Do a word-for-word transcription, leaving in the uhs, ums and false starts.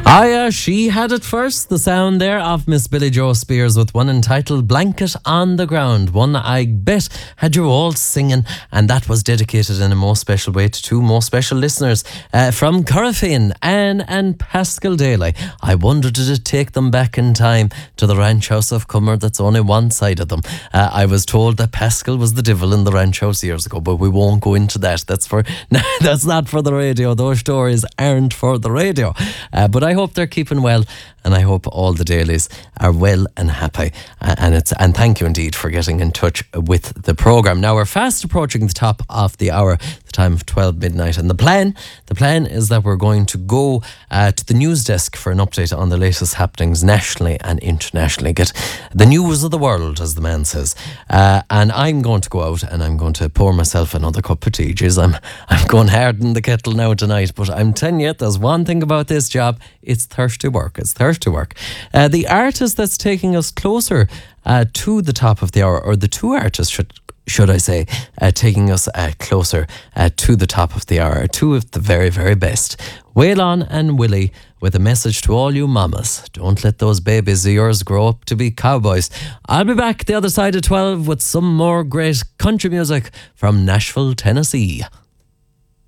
Aya, she had it first. The sound there of Miss Billy Joe Spears with one entitled Blanket on the Ground. One I bet had you all singing, and that was dedicated in a most special way to two most special listeners uh, from Corofin, Anne and Pascal Daly. I wonder, did it take them back in time to the ranch house of Cummer that's only one side of them? Uh, I was told that Pascal was the devil in the ranch house years ago, but we won't go into that. That's for that's not for the radio. Those stories aren't for the radio. Uh, but I hope they're keeping well, and I hope all the Dailies are well and happy. Uh, and it's and thank you indeed for getting in touch with the programme. Now we're fast approaching the top of the hour, the time of twelve midnight, and the plan the plan is that we're going to go uh, to the news desk for an update on the latest happenings nationally and internationally. Get the news of the world, as the man says. Uh, and I'm going to go out and I'm going to pour myself another cup of tea. Jeez, I'm I'm going hard in the kettle now tonight, but I'm telling you, there's one thing about this job. It's thirsty work. It's thirsty work. Uh, the artist that's taking us closer uh, to the top of the hour, or the two artists, should should I say, uh, taking us uh, closer uh, to the top of the hour, two of the very, very best. Waylon and Willie with a message to all you mamas. Don't let those babies of yours grow up to be cowboys. I'll be back the other side of twelve with some more great country music from Nashville, Tennessee.